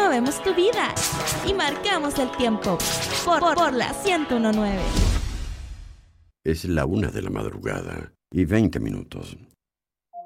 movemos tu vida y marcamos el tiempo por la 101.9. Es la 1:20 a.m.